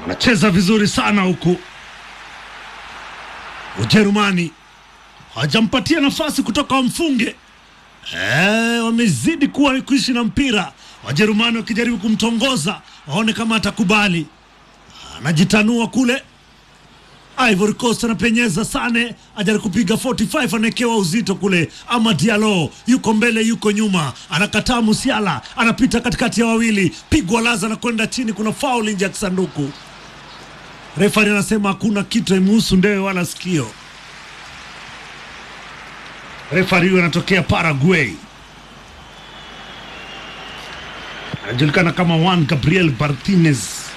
Anacheza vizuri sana huku. Ujerumani hajampatia nafasi kutoka wamfunge. Wamezidi kuishi na mpira. Wajerumani wakijaribu kumtongoza, waone kama atakubali. Anajitanua kule. Ivory Coast anapenyeza Sane, ajaribu kupiga 45, anaekewa uzito kule. Ama Diallo yuko mbele yuko nyuma, anakataa. Musiala anapita katikati ya wawili, pigwa laza na kwenda chini. Kuna foul nje ya kisanduku. Referee anasema hakuna kitu imuhusu ndewe wala sikio. Referee anatokea Paraguay, anajulikana kama Juan Gabriel Martinez.